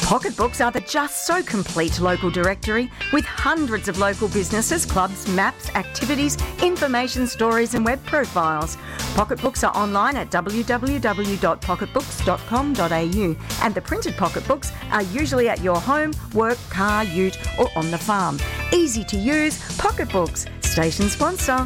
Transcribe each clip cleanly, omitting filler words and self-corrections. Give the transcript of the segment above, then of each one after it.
Pocketbooks are the just so complete local directory with hundreds of local businesses, clubs, maps, activities, information, stories and web profiles. Pocketbooks are online at www.pocketbooks.com.au and the printed pocketbooks are usually at your home, work, car, ute or on the farm. Easy to use, Pocketbooks, station sponsor.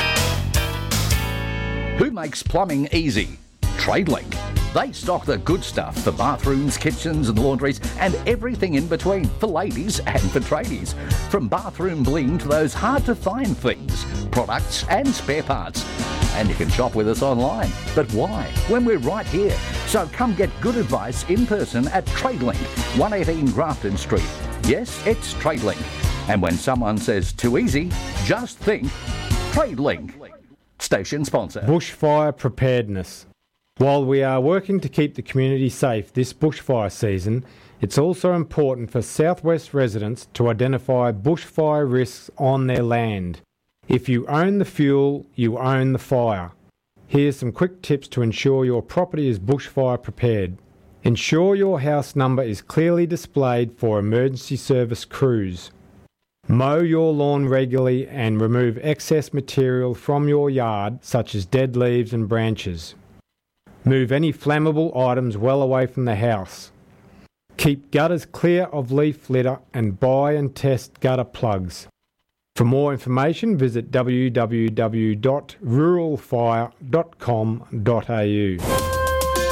Who makes plumbing easy? TradeLink. They stock the good stuff for bathrooms, kitchens and laundries and everything in between for ladies and for tradies. From bathroom bling to those hard to find things, products and spare parts. And you can shop with us online. But why? When we're right here. So come get good advice in person at TradeLink, 118 Grafton Street. Yes, it's TradeLink. And when someone says too easy, just think TradeLink. Station sponsor. Bushfire preparedness. While we are working to keep the community safe this bushfire season, it's also important for South West residents to identify bushfire risks on their land. If you own the fuel, you own the fire. Here's some quick tips to ensure your property is bushfire prepared. Ensure your house number is clearly displayed for emergency service crews. Mow your lawn regularly and remove excess material from your yard, such as dead leaves and branches. Move any flammable items well away from the house. Keep gutters clear of leaf litter and buy and test gutter plugs. For more information, visit www.ruralfire.com.au.